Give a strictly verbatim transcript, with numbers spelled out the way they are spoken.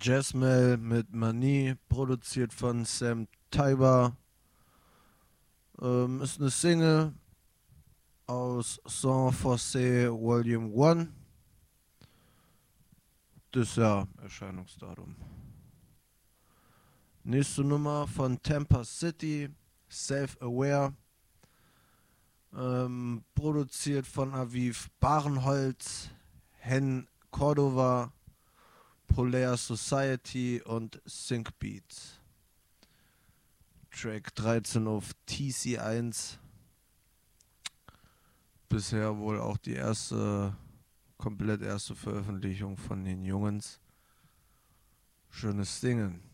Jazzmel mit Manie, produziert von Sam Taiba. Ähm, ist eine Single aus Sans Force Volume eins. Das Jahr Erscheinungsdatum. Nächste Nummer von Tampa City, Self-Aware. Ähm, produziert von Aviv Barenholz, Hen Cordova, Polaire Society und Sync Beats. Track dreizehn auf T C eins. Bisher wohl auch die erste, komplett erste Veröffentlichung von den Jungens. Schönes Singen.